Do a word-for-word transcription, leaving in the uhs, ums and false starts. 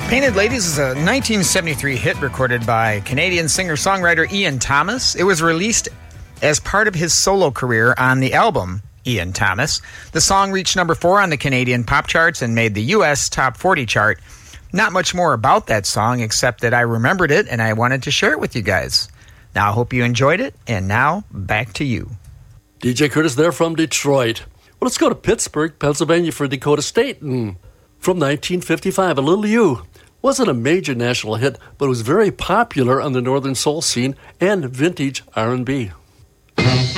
Painted Ladies is a nineteen seventy-three hit recorded by Canadian singer-songwriter Ian Thomas. It was released as part of his solo career on the album Ian Thomas. The song reached number four on the Canadian pop charts and made the U S Top forty chart. Not much more about that song except that I remembered it and I wanted to share it with you guys. Now, I hope you enjoyed it, and now, back to you. D J Curtis there from Detroit. Well, let's go to Pittsburgh, Pennsylvania for Dakota State. And from nineteen fifty-five, A Little You. Wasn't a major national hit, but it was very popular on the Northern Soul scene and vintage R and B.